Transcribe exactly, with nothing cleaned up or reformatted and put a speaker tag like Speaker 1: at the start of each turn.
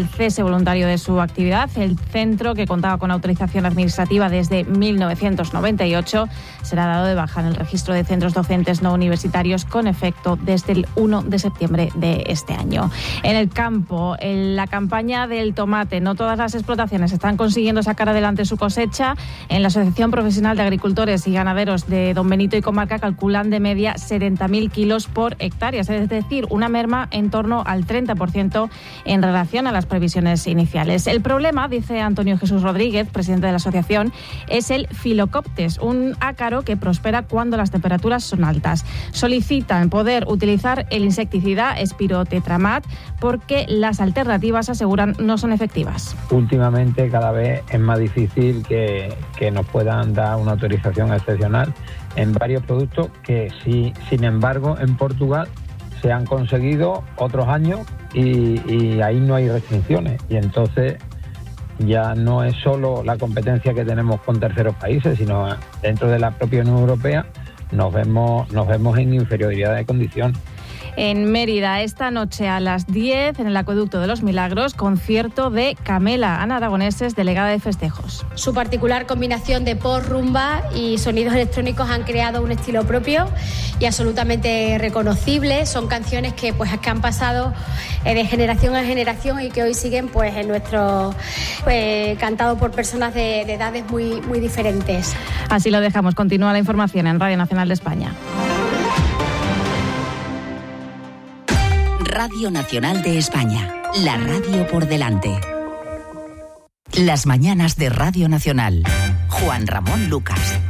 Speaker 1: el cese voluntario de su actividad. El centro, que contaba con autorización administrativa desde mil novecientos noventa y ocho, será dado de baja en el registro de centros docentes no universitarios con efecto desde el uno de septiembre de este año. En el campo, en la campaña del tomate, no todas las explotaciones están consiguiendo sacar adelante su cosecha. En la Asociación Profesional de Agricultores y Ganaderos de Don Benito y comarca calculan de media setenta mil kilos por hectárea, es decir, una merma en torno al treinta por ciento en relación a las previsiones iniciales. El problema, dice Antonio Jesús Rodríguez, presidente de la asociación, es el Phyllocoptes, un ácaro que prospera cuando las temperaturas son altas. Solicitan poder utilizar el insecticida Spirotetramat porque las alternativas, aseguran, no son efectivas.
Speaker 2: Últimamente cada vez es más difícil que, que nos puedan dar una autorización excepcional en varios productos que sí, sin embargo, en Portugal se han conseguido otros años y, y ahí no hay restricciones. Y entonces ya no es solo la competencia que tenemos con terceros países, sino dentro de la propia Unión Europea nos vemos, nos vemos en inferioridad de condición.
Speaker 1: En Mérida, esta noche a las diez, en el Acueducto de los Milagros, concierto de Camela. Ana Aragoneses, delegada de festejos.
Speaker 3: Su particular combinación de pop, rumba y sonidos electrónicos han creado un estilo propio y absolutamente reconocible. Son canciones que, pues, que han pasado eh, de generación en generación y que hoy siguen, pues, en nuestro pues, cantado por personas de, de edades muy, muy diferentes.
Speaker 1: Así lo dejamos. Continúa la información en Radio Nacional de España.
Speaker 4: Radio Nacional de España, la radio por delante. Las mañanas de Radio Nacional. Juan Ramón Lucas.